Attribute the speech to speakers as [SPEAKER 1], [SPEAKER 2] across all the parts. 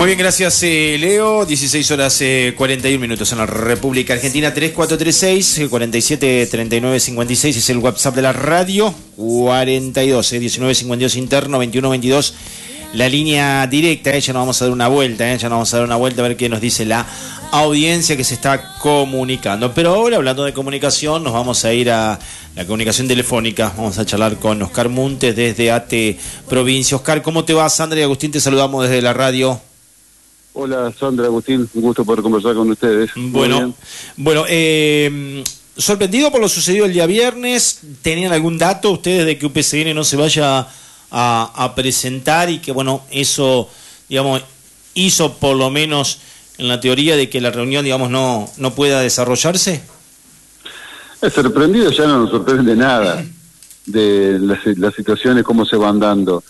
[SPEAKER 1] Muy bien, gracias Leo. 16 horas 41 minutos en la República Argentina. 3436 47 39 56 es el WhatsApp de la radio. 42 19 52 interno 21 22 la línea directa. Ya nos vamos a dar una vuelta, ya nos vamos a dar una vuelta a ver qué nos dice la audiencia que se está comunicando. Pero ahora, hablando de comunicación, nos vamos a ir a la comunicación telefónica. Vamos a charlar con Oscar Muntes desde ATE Provincia. Oscar, ¿cómo te va? Sandra y Agustín te saludamos desde la radio.
[SPEAKER 2] Hola Sandra, Agustín, un gusto poder conversar con ustedes.
[SPEAKER 1] Bueno, sorprendido por lo sucedido el día viernes. ¿Tenían algún dato ustedes de que UPCN no se vaya a presentar y que, bueno, eso, digamos, hizo por lo menos en la teoría de que la reunión, digamos, no pueda desarrollarse?
[SPEAKER 2] Sorprendido ya no nos sorprende nada de las situaciones, cómo se van dando.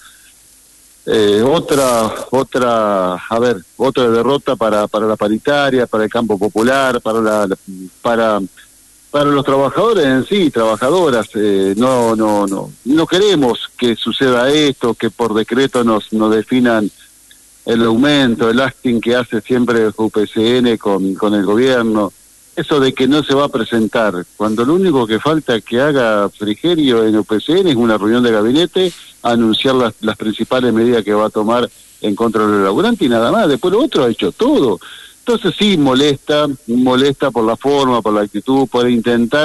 [SPEAKER 2] Otra derrota para la paritaria, para el campo popular, para los trabajadores en sí, trabajadoras. No queremos que suceda esto, que por decreto nos definan el aumento, el lasting que hace siempre el UPCN con el gobierno. Eso de que no se va a presentar, cuando lo único que falta que haga Frigerio en UPCN es una reunión de gabinete, anunciar las principales medidas que va a tomar en contra del laburante y nada más. Después lo otro ha hecho todo. Entonces sí, molesta por la forma, por la actitud, por intentar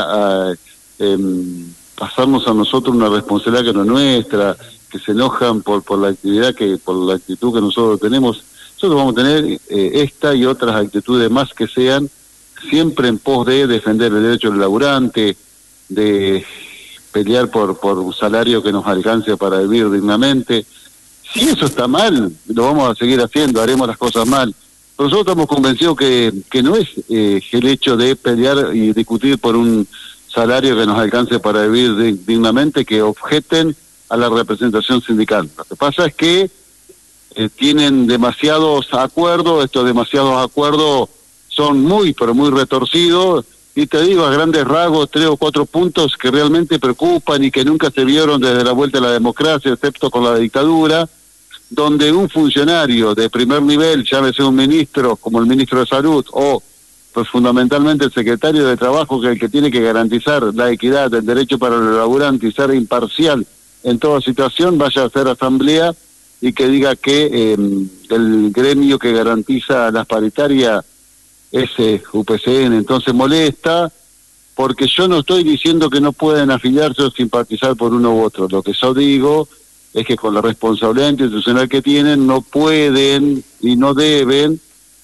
[SPEAKER 2] pasarnos a nosotros una responsabilidad que no es nuestra, que se enojan por la actividad, por la actitud que nosotros tenemos. Nosotros vamos a tener esta y otras actitudes más que sean siempre en pos de defender el derecho del laburante, de pelear por un salario que nos alcance para vivir dignamente. Si eso está mal, lo vamos a seguir haciendo, haremos las cosas mal. Pero nosotros estamos convencidos que no es el hecho de pelear y discutir por un salario que nos alcance para vivir dignamente que objeten a la representación sindical. Lo que pasa es que tienen demasiados acuerdos, estos demasiados acuerdos son muy, pero muy retorcidos, y te digo a grandes rasgos 3 o 4 puntos que realmente preocupan y que nunca se vieron desde la vuelta a la democracia, excepto con la dictadura, donde un funcionario de primer nivel, llámese un ministro como el ministro de Salud, o pues fundamentalmente el secretario de Trabajo, que es el que tiene que garantizar la equidad, el derecho para el laburante y ser imparcial en toda situación, vaya a hacer asamblea y que diga que el gremio que garantiza las paritarias ese UPCN. Entonces molesta, porque yo no estoy diciendo que no pueden afiliarse o simpatizar por uno u otro. Lo que yo digo es que con la responsabilidad institucional que tienen no pueden y no deben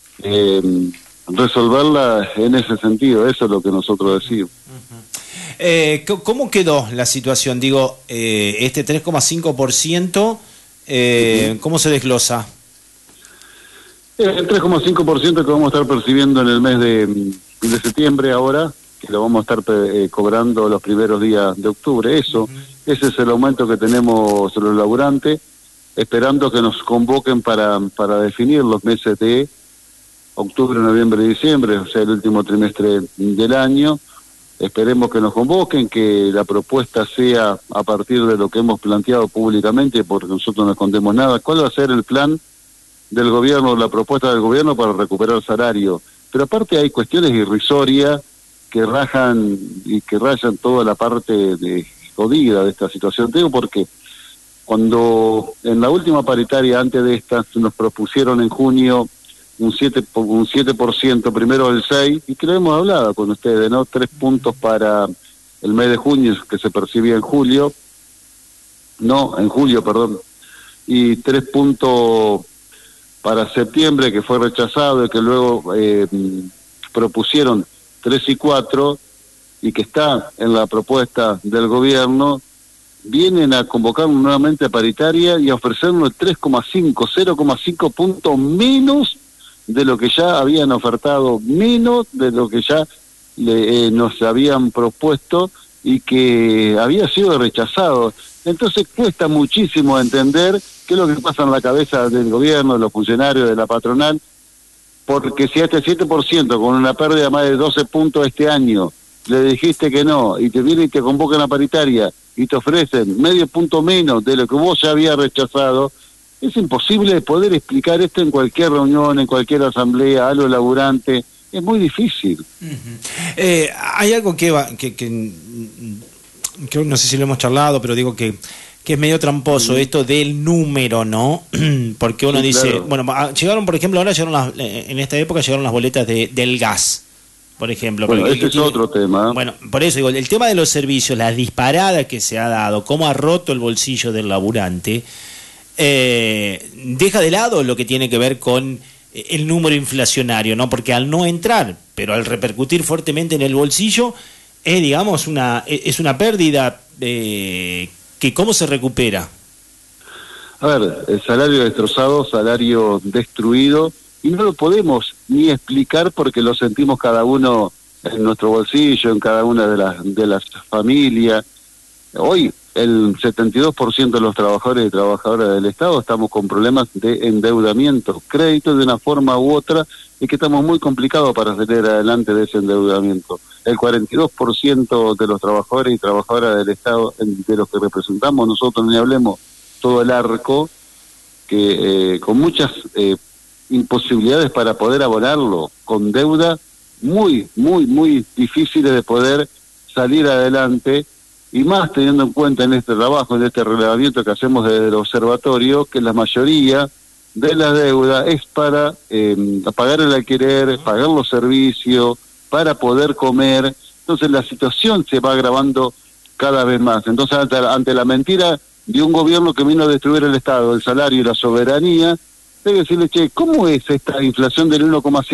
[SPEAKER 2] resolverla en ese sentido. Eso es lo que nosotros decimos.
[SPEAKER 1] ¿Cómo quedó la situación? Digo, este 3,5%, ¿cómo se desglosa? El
[SPEAKER 2] 3,5% que vamos a estar percibiendo en el mes de septiembre ahora, que lo vamos a estar cobrando los primeros días de octubre. Ese es el aumento que tenemos los laburantes, esperando que nos convoquen para definir los meses de octubre, noviembre y diciembre, o sea, el último trimestre del año. Esperemos que nos convoquen, que la propuesta sea a partir de lo que hemos planteado públicamente, porque nosotros no escondemos nada. ¿Cuál va a ser el plan del gobierno, la propuesta del gobierno para recuperar salario? Pero aparte hay cuestiones irrisorias que rajan y que rayan toda la parte de jodida de esta situación. Digo porque cuando en la última paritaria antes de esta nos propusieron en junio un 7%, primero el 6%, y que lo hemos hablado con ustedes, ¿no? 3 puntos para el mes de junio, que se percibía en julio, y 3 puntos para septiembre, que fue rechazado, y que luego propusieron 3 y 4, y que está en la propuesta del gobierno. Vienen a convocarnos nuevamente a paritaria y a ofrecernos el 3,5, 0,5 puntos menos de lo que ya habían ofertado, menos de lo que ya nos habían propuesto y que había sido rechazado. Entonces cuesta muchísimo entender qué es lo que pasa en la cabeza del gobierno, de los funcionarios, de la patronal, porque si a este 7%, con una pérdida de más de 12 puntos este año, le dijiste que no, y te vienen y te convocan a paritaria, y te ofrecen medio punto menos de lo que vos ya habías rechazado, Es imposible poder explicar esto en cualquier reunión, en cualquier asamblea, a los laburantes. Es muy difícil.
[SPEAKER 1] Hay algo que no sé si lo hemos charlado, pero digo que es medio tramposo esto del número, ¿no? Porque uno dice, claro. Bueno, llegaron, por ejemplo, ahora en esta época llegaron las boletas del gas, por ejemplo.
[SPEAKER 2] Bueno, ese es otro tema.
[SPEAKER 1] Bueno, por eso digo, el tema de los servicios, la disparada que se ha dado, cómo ha roto el bolsillo del laburante, deja de lado lo que tiene que ver con el número inflacionario, ¿no? Porque al no entrar, pero al repercutir fuertemente en el bolsillo, digamos, es una pérdida que ¿cómo se recupera?
[SPEAKER 2] A ver, el salario destrozado, salario destruido, y no lo podemos ni explicar porque lo sentimos cada uno en nuestro bolsillo, en cada una de las familias. Hoy el 72% de los trabajadores y trabajadoras del Estado estamos con problemas de endeudamiento, crédito de una forma u otra, y que estamos muy complicados para salir adelante de ese endeudamiento. El 42% de los trabajadores y trabajadoras del Estado, de los que representamos nosotros, ni hablemos todo el arco, que con muchas imposibilidades para poder abonarlo, con deuda muy, muy, muy difíciles de poder salir adelante, y más teniendo en cuenta en este trabajo, en este relevamiento que hacemos desde el observatorio, que la mayoría de la deuda es para pagar el alquiler, pagar los servicios, para poder comer. Entonces la situación se va agravando cada vez más. Entonces ante la mentira de un gobierno que vino a destruir el Estado, el salario y la soberanía, debe decirle, che, ¿cómo es esta inflación del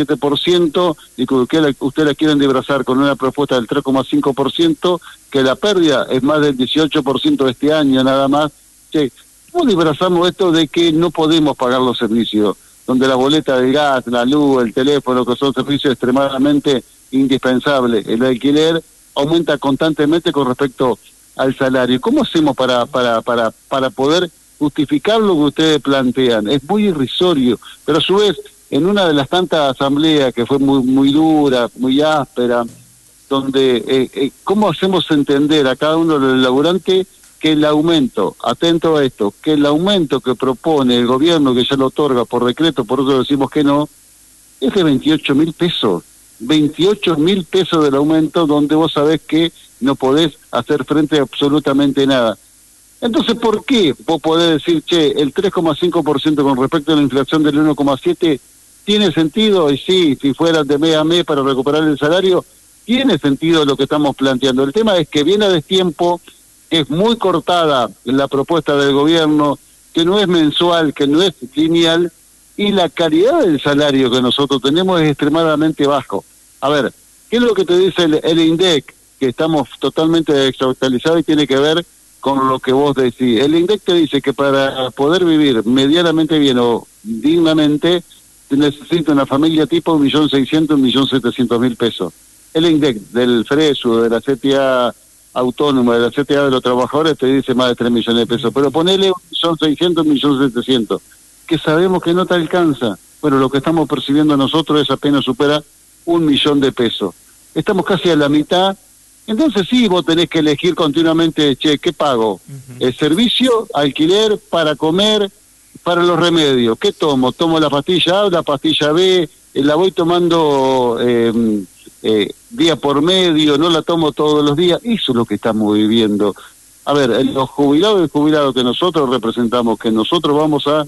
[SPEAKER 2] 1,7% y que usted la quieren disfrazar con una propuesta del 3,5%, que la pérdida es más del 18% de este año nada más? Che, ¿cómo disfrazamos esto de que no podemos pagar los servicios? Donde la boleta del gas, la luz, el teléfono, que son servicios extremadamente indispensables, el alquiler aumenta constantemente con respecto al salario. ¿Cómo hacemos para poder justificar lo que ustedes plantean? Es muy irrisorio, pero a su vez, en una de las tantas asambleas que fue muy, muy dura, muy áspera, donde ¿cómo hacemos entender a cada uno de los laburantes que el aumento, atento a esto, que el aumento que propone el gobierno, que ya lo otorga por decreto, por eso decimos que no, es de 28.000 pesos? 28.000 pesos del aumento, donde vos sabés que no podés hacer frente a absolutamente nada. Entonces, ¿por qué vos podés decir, che, el 3,5% con respecto a la inflación del 1,7% tiene sentido? Y sí, si fuera de mes a mes para recuperar el salario, tiene sentido lo que estamos planteando. El tema es que viene a destiempo, es muy cortada la propuesta del gobierno, que no es mensual, que no es lineal, y la calidad del salario que nosotros tenemos es extremadamente bajo. A ver, ¿qué es lo que te dice el INDEC? Que estamos totalmente desactualizados y tiene que ver con lo que vos decís. El INDEC te dice que para poder vivir medianamente bien o dignamente, necesita una familia tipo 1.600.000, 1.700.000 pesos. El INDEC del FRESU, de la CTA autónoma, de la CTA de los trabajadores, te dice más de 3 millones de pesos. Pero ponele 1.600.000, 1.700.000, que sabemos que no te alcanza. Bueno, lo que estamos percibiendo nosotros es apenas supera 1 millón de pesos. Estamos casi a la mitad. Entonces sí, vos tenés que elegir continuamente, che, ¿qué pago? El servicio, alquiler, para comer, para los remedios. ¿Qué tomo? Tomo la pastilla A, la pastilla B, la voy tomando día por medio, no la tomo todos los días. Eso es lo que estamos viviendo. A ver, los jubilados y jubilados que nosotros representamos, que nosotros vamos a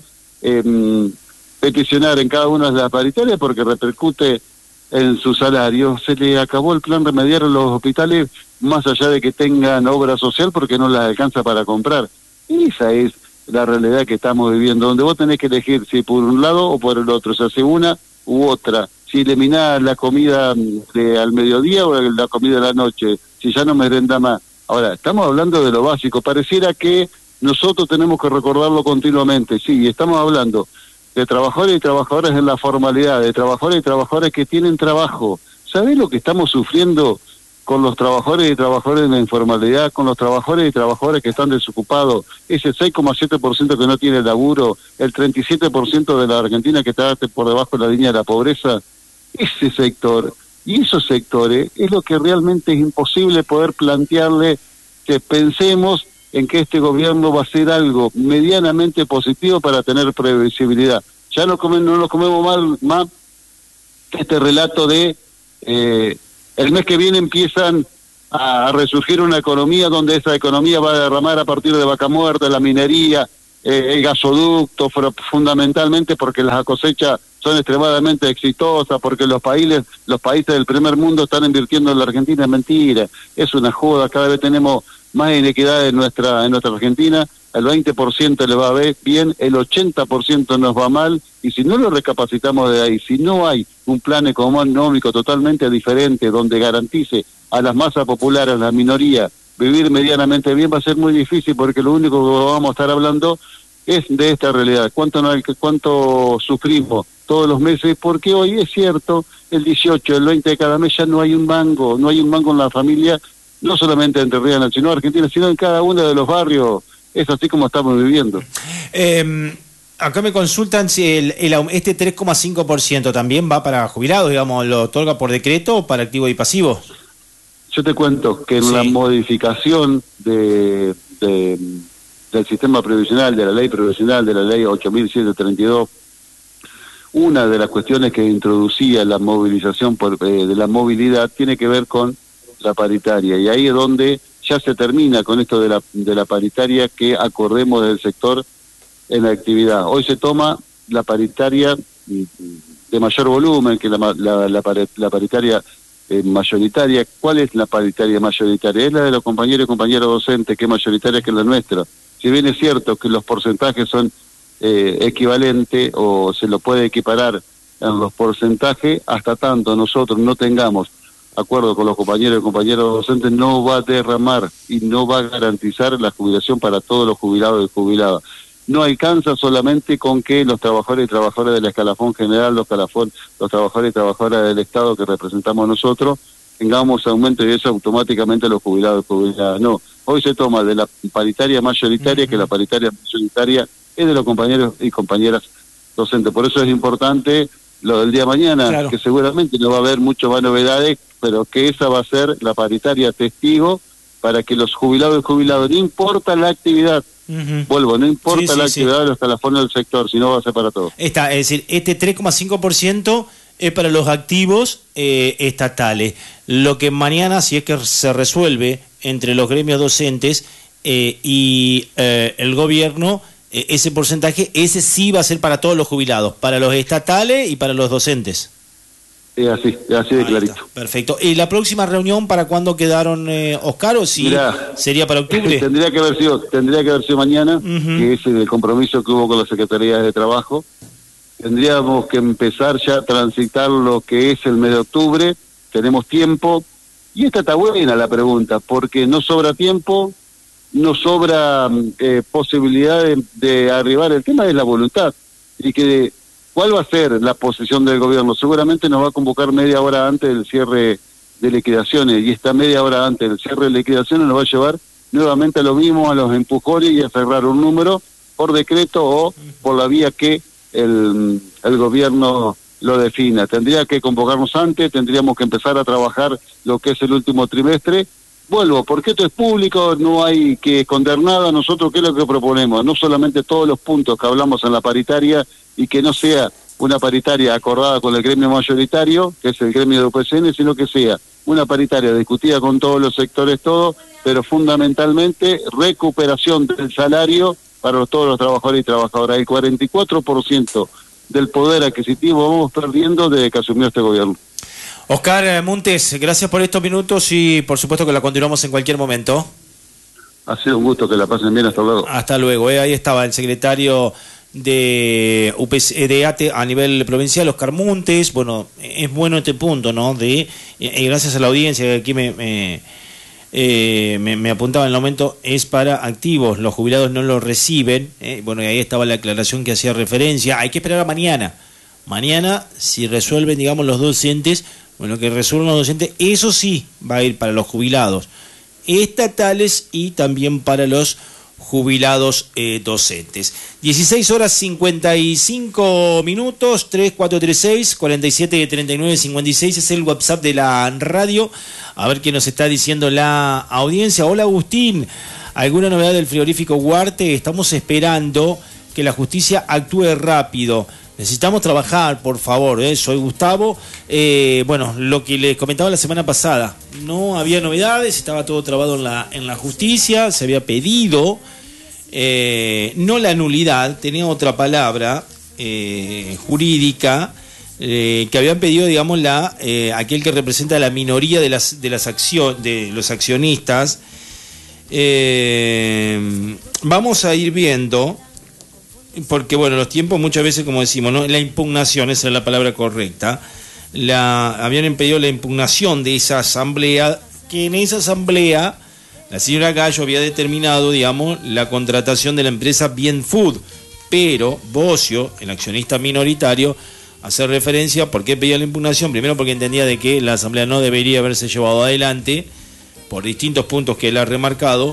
[SPEAKER 2] peticionar en cada una de las paritarias porque repercute en su salario, se le acabó el plan remediar a los hospitales, más allá de que tengan obra social, porque no las alcanza para comprar. Y esa es la realidad que estamos viviendo, donde vos tenés que elegir si por un lado o por el otro, o sea, si una u otra, si eliminás la comida al mediodía o la comida de la noche, si ya no merenda más. Ahora, estamos hablando de lo básico, pareciera que nosotros tenemos que recordarlo continuamente. Sí, estamos hablando de trabajadores y trabajadoras en la formalidad, de trabajadores y trabajadoras que tienen trabajo. ¿Sabés lo que estamos sufriendo con los trabajadores y trabajadoras en la informalidad, con los trabajadores y trabajadoras que están desocupados? Ese 6,7% que no tiene laburo, el 37% de la Argentina que está por debajo de la línea de la pobreza. Ese sector y esos sectores es lo que realmente es imposible poder plantearle que pensemos en que este gobierno va a hacer algo medianamente positivo para tener previsibilidad. Ya no nos comemos más este relato de el mes que viene empiezan a resurgir una economía donde esa economía va a derramar a partir de vaca muerta, la minería, el gasoducto, fundamentalmente porque las cosechas son extremadamente exitosas, porque los países del primer mundo están invirtiendo en la Argentina. Es mentira, es una joda. Cada vez tenemos más inequidad en nuestra Argentina. El 20% le va bien, el 80% nos va mal, y si no lo recapacitamos de ahí, si no hay un plan económico totalmente diferente donde garantice a las masas populares, a la minoría, vivir medianamente bien, va a ser muy difícil, porque lo único que vamos a estar hablando es de esta realidad. ¿Cuánto sufrimos todos los meses? Porque hoy es cierto, el 18, el 20 de cada mes ya no hay un mango en la familia, no solamente en Entre Ríos, sino en Argentina, sino en cada uno de los barrios. Es así como estamos viviendo.
[SPEAKER 1] Acá me consultan si este 3,5% también va para jubilados, digamos, ¿lo otorga por decreto o para activos y pasivos?
[SPEAKER 2] Yo te cuento que en la modificación del sistema previsional, de la ley previsional, de la ley 8.732, una de las cuestiones que introducía la movilización de la movilidad tiene que ver con la paritaria, y ahí es donde ya se termina con esto de la paritaria que acordemos del sector en la actividad. Hoy se toma la paritaria de mayor volumen que la paritaria mayoritaria. ¿Cuál es la paritaria mayoritaria? Es la de los compañeros y compañeras docentes, que es mayoritaria que la nuestra. Si bien es cierto que los porcentajes son equivalentes o se lo puede equiparar en los porcentajes, hasta tanto nosotros no tengamos acuerdo con los compañeros y compañeras docentes, no va a derramar y no va a garantizar la jubilación para todos los jubilados y jubiladas. No alcanza solamente con que los trabajadores y trabajadoras del escalafón general, los trabajadores y trabajadoras del Estado que representamos nosotros, tengamos aumento y eso automáticamente los jubilados y jubiladas. No, hoy se toma de la paritaria mayoritaria, que la paritaria mayoritaria es de los compañeros y compañeras docentes. Por eso es importante lo del día de mañana, claro, que seguramente no va a haber mucho más novedades, pero que esa va a ser la paritaria testigo para que los jubilados y jubilados, no importa la actividad, vuelvo, no importa la actividad de los escalafones del sector, sino va a ser para todos.
[SPEAKER 1] Es decir, este 3,5% es para los activos estatales. Lo que mañana, si es que se resuelve entre los gremios docentes y el gobierno, ese porcentaje, ese sí va a ser para todos los jubilados, para los estatales y para los docentes.
[SPEAKER 2] Es así de clarito.
[SPEAKER 1] Perfecto. ¿Y la próxima reunión para cuándo quedaron, Oscar, o si sería para octubre?
[SPEAKER 2] Tendría que haber sido mañana, que es el compromiso que hubo con la Secretaría de Trabajo. Tendríamos que empezar ya a transitar lo que es el mes de octubre. Tenemos tiempo, y esta está buena la pregunta, porque no sobra tiempo, no sobra posibilidad de arribar. El tema es la voluntad, y que ¿cuál va a ser la posición del gobierno? Seguramente nos va a convocar media hora antes del cierre de liquidaciones, y esta media hora antes del cierre de liquidaciones nos va a llevar nuevamente a lo mismo, a los empujones y a cerrar un número por decreto o por la vía que el gobierno lo defina. Tendría que convocarnos antes, tendríamos que empezar a trabajar lo que es el último trimestre. Vuelvo, porque esto es público, no hay que esconder nada. Nosotros, ¿qué es lo que proponemos? No solamente todos los puntos que hablamos en la paritaria, y que no sea una paritaria acordada con el gremio mayoritario, que es el gremio de UPCN, sino que sea una paritaria discutida con todos los sectores, pero fundamentalmente recuperación del salario para todos los trabajadores y trabajadoras. El 44% del poder adquisitivo vamos perdiendo desde que asumió este gobierno.
[SPEAKER 1] Oscar Montes, gracias por estos minutos y por supuesto que la continuamos en cualquier momento.
[SPEAKER 2] Ha sido un gusto, que la pasen bien, hasta luego.
[SPEAKER 1] Hasta luego, ahí estaba el secretario de ATE a nivel provincial, Oscar Montes. Bueno, es bueno este punto, ¿no? Gracias a la audiencia que aquí me apuntaba en el momento, es para activos, los jubilados no lo reciben. Bueno, y ahí estaba la aclaración que hacía referencia. Hay que esperar a mañana. Mañana, si resuelven, digamos, los docentes, bueno, que resuelvan los docentes, eso sí va a ir para los jubilados estatales y también para los jubilados docentes. 16:55, 3436-4739-56 es el WhatsApp de la radio. A ver qué nos está diciendo la audiencia. Hola, Agustín. ¿Alguna novedad del frigorífico Huarte? Estamos esperando que la justicia actúe rápido. Necesitamos trabajar, por favor, Soy Gustavo. Bueno, lo que les comentaba la semana pasada, no había novedades, estaba todo trabado en la justicia, se había pedido, no la nulidad, tenía otra palabra jurídica, que habían pedido, digamos, aquel que representa la minoría de los accionistas. Vamos a ir viendo. Porque, bueno, los tiempos muchas veces, como decimos, ¿no? La impugnación, esa es la palabra correcta. Habían impedido la impugnación de esa asamblea, que en esa asamblea la señora Gallo había determinado, digamos, la contratación de la empresa Bien Food, pero Bocio, el accionista minoritario, hace referencia, ¿por qué pedía la impugnación? Primero porque entendía de que la asamblea no debería haberse llevado adelante, por distintos puntos que él ha remarcado,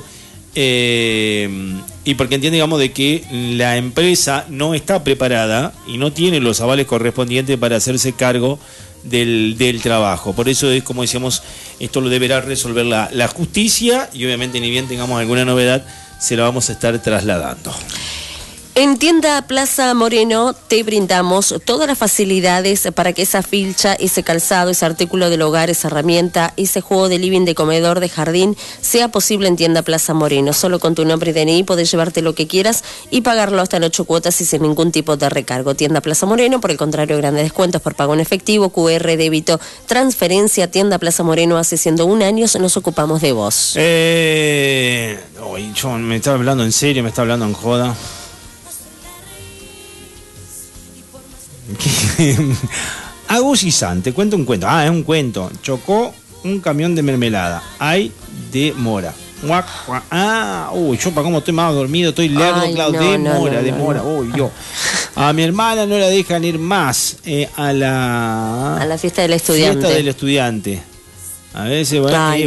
[SPEAKER 1] y porque entiende, digamos, de que la empresa no está preparada y no tiene los avales correspondientes para hacerse cargo del trabajo. Por eso es, como decíamos, esto lo deberá resolver la justicia, y obviamente ni bien tengamos alguna novedad, se la vamos a estar trasladando.
[SPEAKER 3] En Tienda Plaza Moreno te brindamos todas las facilidades para que esa ficha, ese calzado, ese artículo del hogar, esa herramienta, ese juego de living, de comedor, de jardín, sea posible en Tienda Plaza Moreno. Solo con tu nombre y DNI podés llevarte lo que quieras y pagarlo hasta en 8 cuotas y sin ningún tipo de recargo. Tienda Plaza Moreno, por el contrario, grandes descuentos por pago en efectivo, QR, débito, transferencia. Tienda Plaza Moreno, hace 101 años nos ocupamos de vos.
[SPEAKER 1] John, ¿me está hablando en serio? ¿Me está hablando en joda? Aguzizante, cuento un cuento. Es un cuento. Chocó un camión de mermelada. Hay de mora. Yo para cómo estoy más dormido, estoy lerdo, claro, de mora. Uy, yo. A mi hermana no la dejan ir más a la
[SPEAKER 3] fiesta del estudiante.
[SPEAKER 1] Fiesta del estudiante. A veces,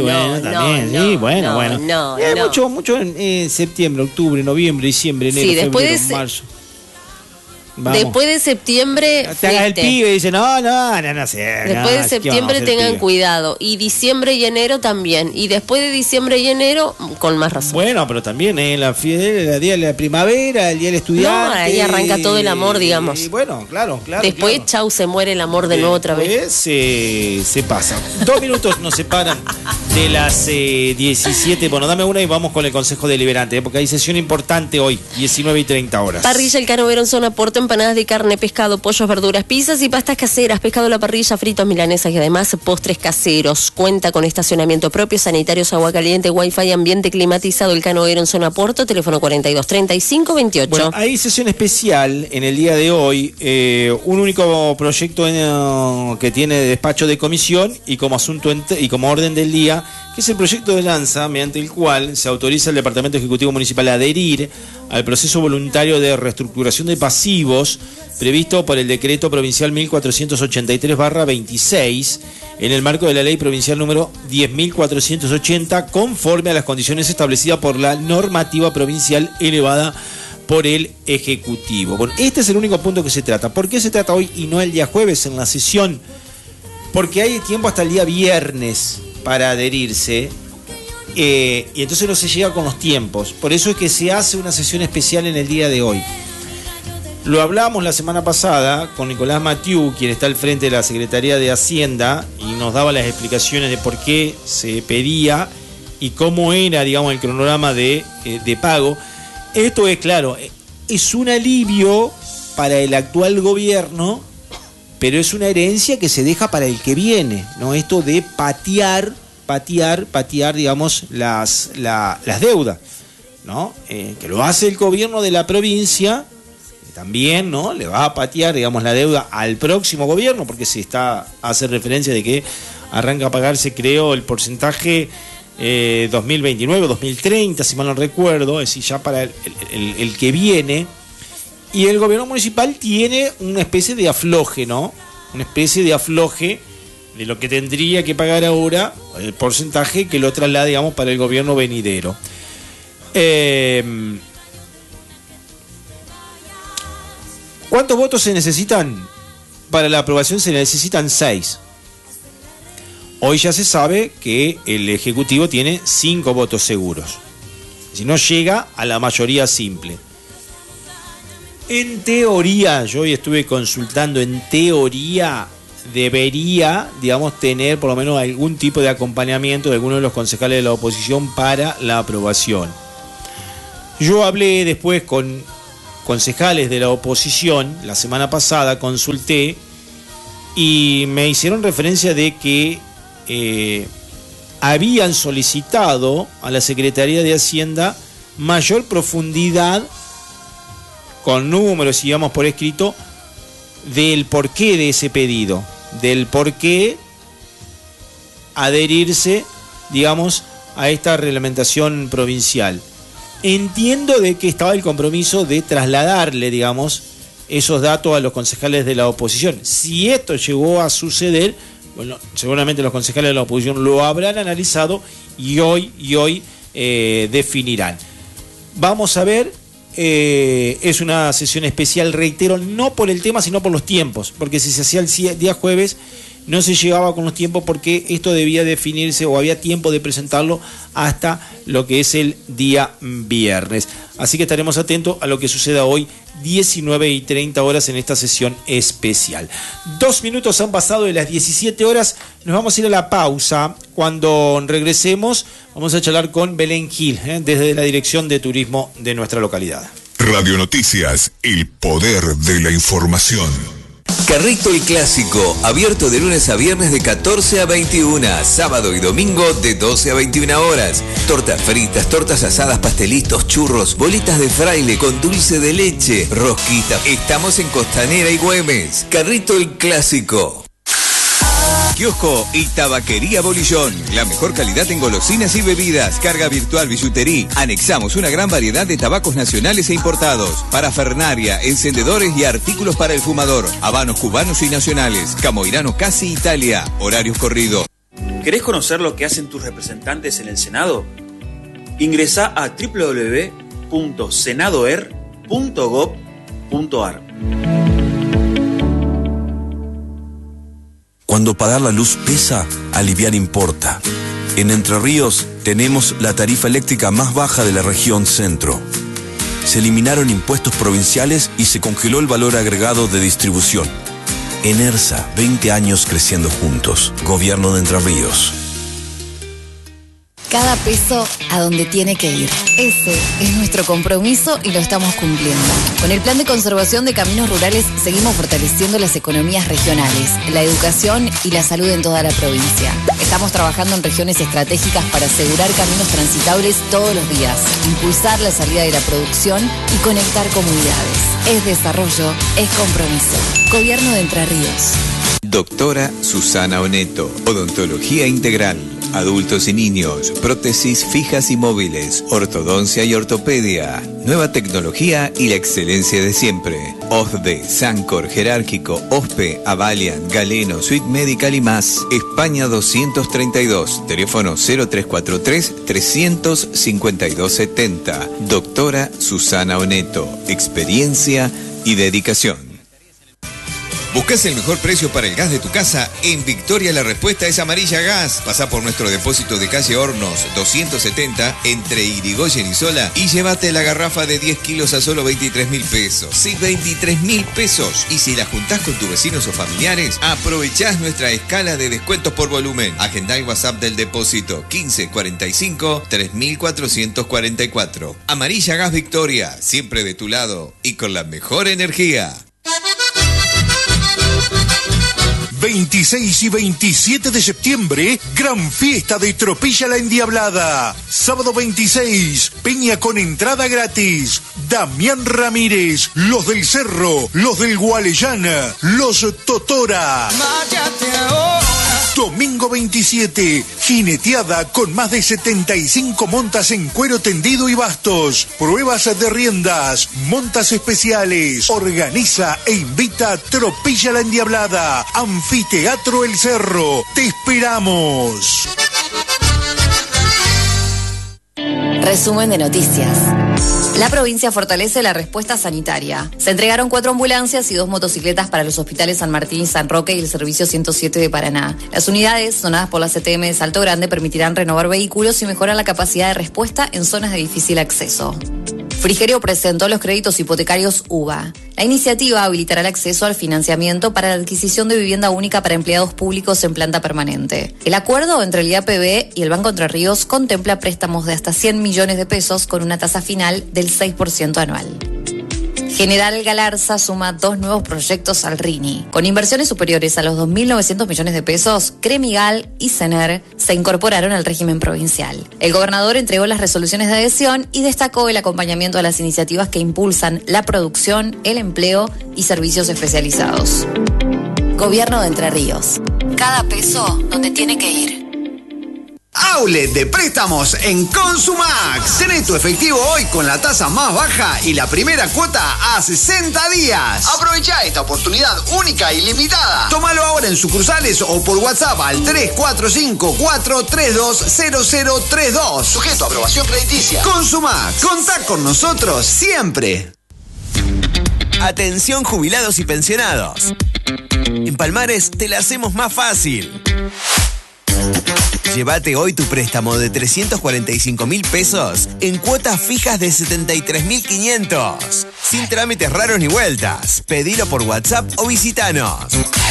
[SPEAKER 1] mucho en septiembre, octubre, noviembre, diciembre, enero, febrero, marzo. Vamos.
[SPEAKER 3] Después de septiembre,
[SPEAKER 1] te hagas el pibe y dice, no sé.
[SPEAKER 3] Después de septiembre tengan cuidado. Y diciembre y enero también. Y después de diciembre y enero, con más razón.
[SPEAKER 1] Bueno, pero también la fiesta, el día de la primavera, el día del estudiante.
[SPEAKER 3] No, ahí arranca todo el amor, digamos.
[SPEAKER 1] Y bueno, claro.
[SPEAKER 3] Después, chau, se muere el amor de nuevo otra vez.
[SPEAKER 1] Se pasa. 2 minutos nos separan de las 17. Bueno, dame una y vamos con el Consejo Deliberante, porque hay sesión importante hoy, 19:30 horas.
[SPEAKER 3] Parrilla El Cano Verón, zona Porto, empanadas de carne, pescado, pollos, verduras, pizzas y pastas caseras, pescado a la parrilla, fritos, milanesas y además postres caseros. Cuenta con estacionamiento propio, sanitarios, agua caliente, wifi, ambiente climatizado. El Cano Verón, zona Porto, teléfono 42 35 28. Bueno,
[SPEAKER 1] hay sesión especial en el día de hoy, un único proyecto que tiene despacho de comisión y como asunto y como orden del día, que es el proyecto de Lanza, mediante el cual se autoriza al Departamento Ejecutivo Municipal a adherir al proceso voluntario de reestructuración de pasivos previsto por el Decreto Provincial 1483/26 en el marco de la Ley Provincial número 10.480, conforme a las condiciones establecidas por la normativa provincial elevada por el Ejecutivo. Bueno, este es el único punto que se trata. ¿Por qué se trata hoy y no el día jueves en la sesión? Porque hay tiempo hasta el día viernes para adherirse, y entonces no se llega con los tiempos. Por eso es que se hace una sesión especial en el día de hoy. Lo hablamos la semana pasada con Nicolás Mathieu, quien está al frente de la Secretaría de Hacienda, y nos daba las explicaciones de por qué se pedía y cómo era, digamos, el cronograma de pago. Esto es, claro, es un alivio para el actual gobierno, pero es una herencia que se deja para el que viene, ¿no? Esto de patear, digamos, las deudas, ¿no? Que lo hace el gobierno de la provincia, también, ¿no? Le va a patear, digamos, la deuda al próximo gobierno, porque hace referencia de que arranca a pagarse, creo, el porcentaje 2029, 2030, si mal no recuerdo, es decir, ya para el que viene. Y el gobierno municipal tiene una especie de afloje, ¿no? Una especie de afloje de lo que tendría que pagar ahora, el porcentaje que lo traslada, digamos, para el gobierno venidero. ¿Cuántos votos se necesitan? Para la aprobación se necesitan 6. Hoy ya se sabe que el Ejecutivo tiene 5 votos seguros. Si no llega a la mayoría simple. En teoría, yo hoy estuve consultando, en teoría debería, digamos, tener por lo menos algún tipo de acompañamiento de alguno de los concejales de la oposición para la aprobación. Yo hablé después con concejales de la oposición, la semana pasada consulté y me hicieron referencia de que habían solicitado a la Secretaría de Hacienda mayor profundidad, con números, digamos, por escrito, del porqué de ese pedido, del porqué adherirse, digamos, a esta reglamentación provincial. Entiendo de que estaba el compromiso de trasladarle, digamos, esos datos a los concejales de la oposición. Si esto llegó a suceder, bueno, seguramente los concejales de la oposición lo habrán analizado y hoy definirán. Vamos a ver, es una sesión especial, reitero, no por el tema, sino por los tiempos, porque si se hacía el día jueves, no se llegaba con los tiempos porque esto debía definirse o había tiempo de presentarlo hasta lo que es el día viernes. Así que estaremos atentos a lo que suceda hoy, 19:30 en esta sesión especial. 2 minutos han pasado de las 17 horas. Nos vamos a ir a la pausa. Cuando regresemos, vamos a charlar con Belén Gil, desde la Dirección de Turismo de nuestra localidad.
[SPEAKER 4] Radio Noticias, el poder de la información.
[SPEAKER 5] Carrito el Clásico, abierto de lunes a viernes de 14 a 21, sábado y domingo de 12 a 21 horas. Tortas fritas, tortas asadas, pastelitos, churros, bolitas de fraile con dulce de leche, rosquitas. Estamos en Costanera y Güemes. Carrito el Clásico. Kiosco y Tabaquería Bolillón. La mejor calidad en golosinas y bebidas. Carga virtual, billutería. Anexamos una gran variedad de tabacos nacionales e importados. Parafernaria, encendedores y artículos para el fumador. Habanos cubanos y nacionales. Camoirano Casi Italia. Horarios corridos.
[SPEAKER 6] ¿Querés conocer lo que hacen tus representantes en el Senado? Ingresá a www.senadoer.gov.ar.
[SPEAKER 7] Cuando pagar la luz pesa, aliviar importa. En Entre Ríos tenemos la tarifa eléctrica más baja de la región centro. Se eliminaron impuestos provinciales y se congeló el valor agregado de distribución. Enersa, 20 años creciendo juntos. Gobierno de Entre Ríos.
[SPEAKER 8] Cada peso a donde tiene que ir. Ese es nuestro compromiso y lo estamos cumpliendo. Con el Plan de Conservación de Caminos Rurales seguimos fortaleciendo las economías regionales, la educación y la salud en toda la provincia. Estamos trabajando en regiones estratégicas para asegurar caminos transitables todos los días, impulsar la salida de la producción y conectar comunidades. Es desarrollo, es compromiso. Gobierno de Entre Ríos.
[SPEAKER 5] Doctora Susana Oneto, Odontología Integral. Adultos y niños, prótesis fijas y móviles, ortodoncia y ortopedia, nueva tecnología y la excelencia de siempre. OSDE, Sancor, Jerárquico, OSPE, Avalian, Galeno, Suite Medical y más. España 232, teléfono 0343-352-70. Doctora Susana Oneto, experiencia y dedicación. ¿Buscas el mejor precio para el gas de tu casa? En Victoria la respuesta es Amarilla Gas. Pasá por nuestro depósito de calle Hornos 270 entre Irigoyen y Sola y llévate la garrafa de 10 kilos a solo 23.000 pesos. Sí, 23.000 pesos. Y si la juntás con tus vecinos o familiares, aprovechás nuestra escala de descuentos por volumen. Agendá el WhatsApp del depósito 1545 3444. Amarilla Gas Victoria, siempre de tu lado y con la mejor energía.
[SPEAKER 9] 26 y 27 de septiembre, gran fiesta de Tropilla la Endiablada. Sábado 26, peña con entrada gratis. Damián Ramírez, los del Cerro, los del Gualeyana, los Totora. Domingo 27, jineteada con más de 75 montas en cuero tendido y bastos. Pruebas de riendas, montas especiales. Organiza e invita Tropilla la Endiablada. Anfiteatro El Cerro. Te esperamos.
[SPEAKER 8] Resumen de noticias. La provincia fortalece la respuesta sanitaria. Se entregaron 4 ambulancias y 2 motocicletas para los hospitales San Martín y San Roque y el servicio 107 de Paraná. Las unidades donadas por la CTM de Salto Grande permitirán renovar vehículos y mejorar la capacidad de respuesta en zonas de difícil acceso. Frigerio presentó los créditos hipotecarios UBA. La iniciativa habilitará el acceso al financiamiento para la adquisición de vivienda única para empleados públicos en planta permanente. El acuerdo entre el IAPB y el Banco Entre Ríos contempla préstamos de hasta 100 millones de pesos con una tasa final del 6% anual. General Galarza suma 2 nuevos proyectos al RINI. Con inversiones superiores a los 2.900 millones de pesos, Cremigal y CENER se incorporaron al régimen provincial. El gobernador entregó las resoluciones de adhesión y destacó el acompañamiento a las iniciativas que impulsan la producción, el empleo y servicios especializados.
[SPEAKER 3] Gobierno de Entre Ríos. Cada peso donde tiene que ir.
[SPEAKER 10] Outlet de préstamos en Consumax. Tenés tu efectivo hoy con la tasa más baja y la primera cuota a 60 días. Aprovecha esta oportunidad única y limitada. Tómalo ahora en sucursales o por WhatsApp al 345-432-0032. Sujeto a aprobación crediticia. Consumax. Contá con nosotros siempre.
[SPEAKER 11] Atención jubilados y pensionados. En Palmares te la hacemos más fácil. Llévate hoy tu préstamo de 345.000 pesos en cuotas fijas de 73.500. Sin trámites raros ni vueltas. Pedilo por WhatsApp o visítanos.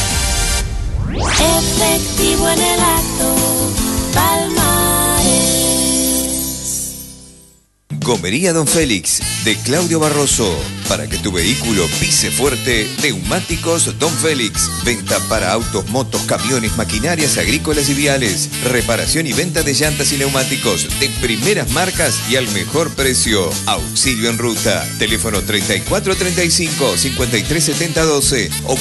[SPEAKER 12] Efectivo en el acto, Palmares.
[SPEAKER 5] Gomería Don Félix, de Claudio Barroso. Para que tu vehículo pise fuerte, neumáticos Don Félix. Venta para autos, motos, camiones, maquinarias agrícolas y viales. Reparación y venta de llantas y neumáticos de primeras marcas y al mejor precio. Auxilio en ruta. Teléfono 3435-537012 o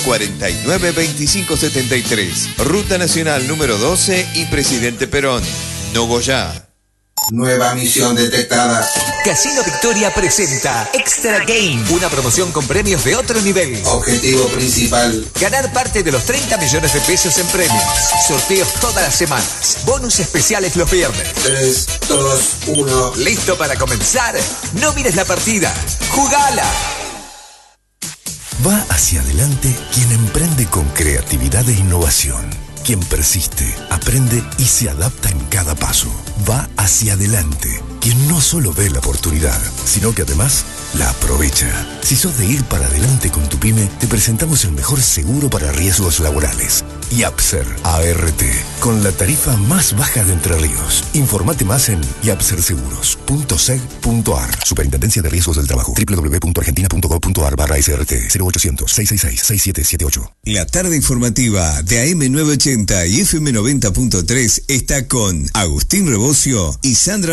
[SPEAKER 5] 492573. Ruta Nacional número 12 y Presidente Perón. Nogoyá.
[SPEAKER 13] Nueva misión detectada.
[SPEAKER 14] Casino Victoria presenta Extra Game, una promoción con premios de otro nivel.
[SPEAKER 13] Objetivo principal:
[SPEAKER 14] ganar parte de los 30 millones de pesos en premios. Sorteos todas las semanas. Bonus especiales los viernes.
[SPEAKER 13] 3, 2, 1.
[SPEAKER 14] ¿Listo para comenzar? No mires la partida. ¡Jugala!
[SPEAKER 15] Va hacia adelante quien emprende con creatividad e innovación. Quien persiste, aprende y se adapta en cada paso. Va hacia adelante quien no solo ve la oportunidad, sino que además la aprovecha. Si sos de ir para adelante con tu pyme, te presentamos el mejor seguro para riesgos laborales. Yapser ART, con la tarifa más baja de Entre Ríos. Informate más en yapserseguros.seg.ar. Superintendencia de Riesgos del Trabajo. www.argentina.gov.ar/SRT 0800-666-6778.
[SPEAKER 5] La tarde informativa de AM980 y FM90.3 está con Agustín Rebocio y Sandra